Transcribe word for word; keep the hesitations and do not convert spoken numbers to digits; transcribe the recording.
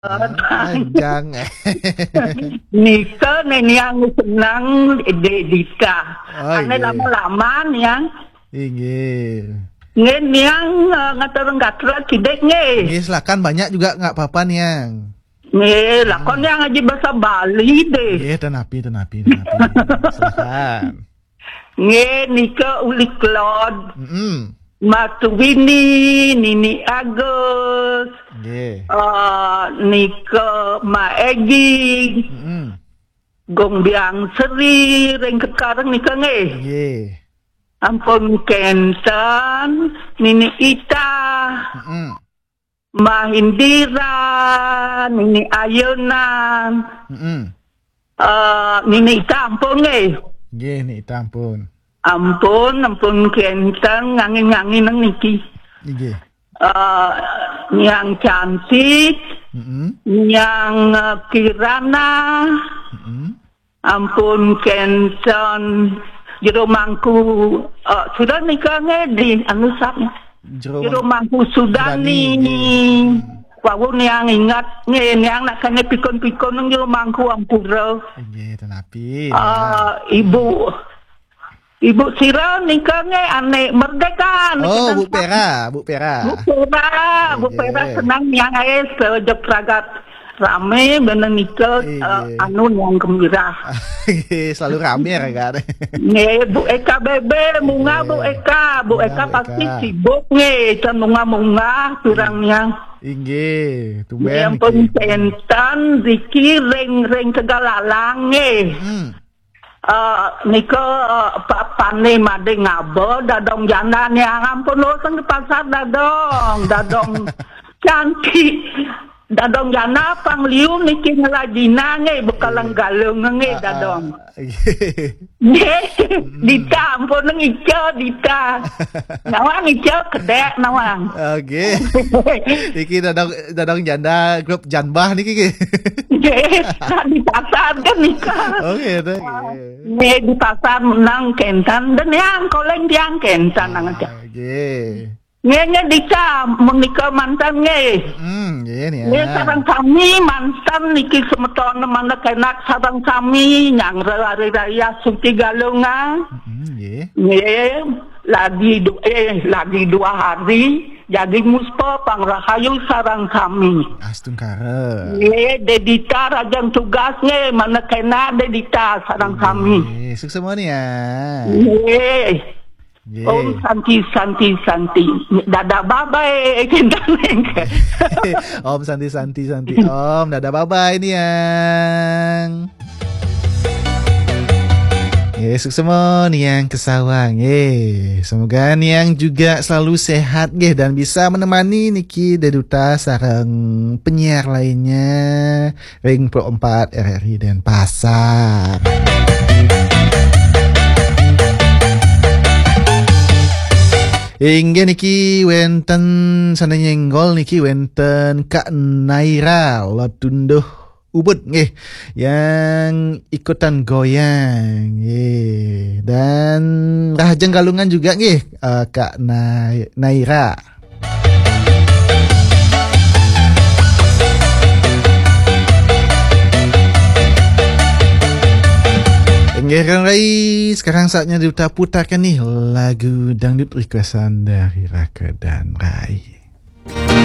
Panjang. Nika nih yang senang Dita. Oh, Ane iya. lama-lama nih yang Inggih. ngen yang ngatur-ngatur kidek nge. Inggih, silakan banyak juga nggak apa-apa nih yang. Nge, lakon yang ngaji bahasa Bali deh. Inggih, tenapi, tenapi, tenapi. Silakan. Nge nika uli Claude. Mm-mm. Matuwini, Nini Agus, Inggih. uh, Nika Ma Egi, Mm-mm. Gong Biang Seri, Reng Kekareng Nika nge. Inggih. Ampun Kentan, Nini Ita, Mm-mm. Mahindira, Nini Ayuna, Mm-mm. uh, Nini Ita ampun nge. Inggih, nih ampun. Ampun, ampun Kentan, ngangin-ngangin nang niki. Inggih. Uh, yang cantik, Mm-mm. yang uh, Kirana, Mm-mm. ampun Kenton, jero mangku, uh, sudah nikah di anu sapnya, Jero jero mangku Sudani, wawun yang ingat, nge yang nak kene pikon-pikon nang jero mangku ampura, Inggih, tenapi. uh, ibu. Ibu Sira nikah nge ane merdeka. Oh, Bu Pera, Bu Pera. Bu Pera, Bu Pera senang yang ae sejak ragat rame bener nikah uh, anu yang gembira. Selalu rame ya kan. Nge Bu Eka Bebe, munga Bu Eka, Bu Eka pasti sibuk nge, can munga-munga kurangnya. Inggih, tumben. Yang pencentan Ziki ring-ring segalalang nge. Hmm. Uh, nika uh, papane made ngabo dadong jana yang ampun lo sang di pasar dadong dadong cantik dadong jana pangliu niki ngelajina nge bekalang galung nge dadong nge Dita ampun ngico Dita nawang ngico kedek nawang oke niki dadong dadong janda grup janbah niki di pasar kan nikah. Oh gitu. Nih di pasar menang kentan dan yang koleng tiang kentan nang aja. Oke. Nya dika menikah mantan nge. Hmm, iya nih. Nih sarang kami mantan niki semeton mana kenak sarang kami yang hari raya suci galungan. Hmm, iya. Nih lagi eh lagi dua hari. Jadi muspa pangrahayu sarang kami. Astungkara. Ye, Dedita rajang tugasnya mana kena Dedita sarang kami. Ye, sukses semua nih ya. Ye. Ye. Om Santi Santi Santi. Dada babai kendang. Om Santi Santi Santi. Om, dada bye nih yang. Ya, sukses semua nih yang kesawang. Ye, semoga nih yang juga selalu sehat ye, dan bisa menemani Niki Deduta sarang penyiar lainnya Ring Pro empat R R I dan Pasar. Hingga niki wenten sana nyenggol niki wenten Kak Naira Lotunduh Ubud nggih yang ikutan goyang nggih, dan Rahajeng Galungan juga nggih uh, Kak Na- Naira. Nggih Kang Rai, sekarang saatnya kita putarkan nih lagu dangdut requestan dari Raka dan Rai.